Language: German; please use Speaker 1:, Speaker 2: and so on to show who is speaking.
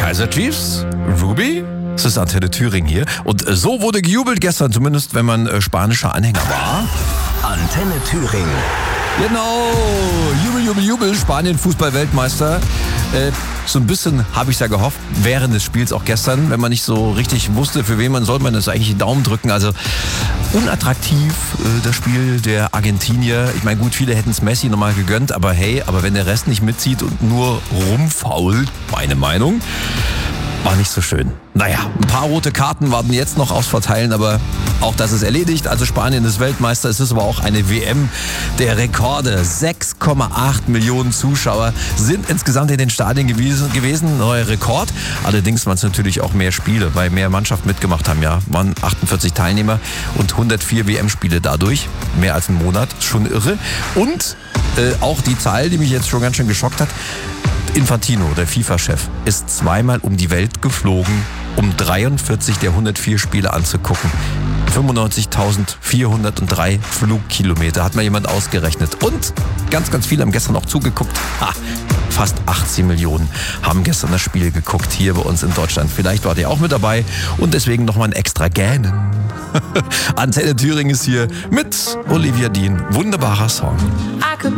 Speaker 1: Kaiser Chiefs, Ruby. Es ist Antenne Thüringen hier. Und so wurde gejubelt gestern, zumindest wenn man spanischer Anhänger war.
Speaker 2: Antenne Thüringen.
Speaker 1: Genau, Jubel, Jubel, Jubel, Spanien Fußball-Weltmeister. So ein bisschen habe ich es ja gehofft, während des Spiels auch gestern, wenn man nicht so richtig wusste, für wen man soll man das eigentlich die Daumen drücken. Also unattraktiv das Spiel der Argentinier. Ich meine, gut, viele hätten es Messi nochmal gegönnt, aber hey, wenn der Rest nicht mitzieht und nur rumfault, meine Meinung, war nicht so schön. Naja, ein paar rote Karten warten jetzt noch aufs Verteilen, aber auch das ist erledigt. Also Spanien ist Weltmeister, es ist aber auch eine WM der Rekorde. 6,8 Millionen Zuschauer sind insgesamt in den Stadien gewesen. Neuer Rekord. Allerdings waren es natürlich auch mehr Spiele, weil mehr Mannschaften mitgemacht haben. Ja, waren 48 Teilnehmer und 104 WM-Spiele dadurch. Mehr als einen Monat, schon irre. Und auch die Zahl, die mich jetzt schon ganz schön geschockt hat. Infantino, der FIFA-Chef, ist zweimal um die Welt geflogen, um 43 der 104 Spiele anzugucken. 95.403 Flugkilometer, hat mal jemand ausgerechnet. Und ganz, ganz viele haben gestern auch zugeguckt. Fast 18 Millionen haben gestern das Spiel geguckt hier bei uns in Deutschland. Vielleicht wart ihr auch mit dabei und deswegen nochmal ein extra Gähnen. Antenne Thüringen ist hier mit Olivia Dean. Wunderbarer Song.